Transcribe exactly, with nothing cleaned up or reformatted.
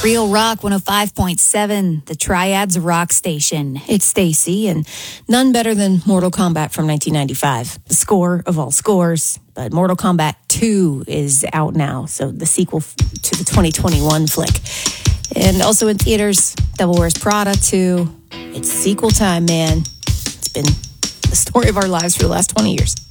Real Rock one oh five point seven, the Triads Rock Station. It's Stacy, and none better than Mortal Kombat from nineteen ninety-five. The score of all scores, but Mortal Kombat two is out now, so the sequel to the twenty twenty-one flick. And also in theaters, Devil Wears Prada two. It's sequel time, man. It's been the story of our lives for the last twenty years.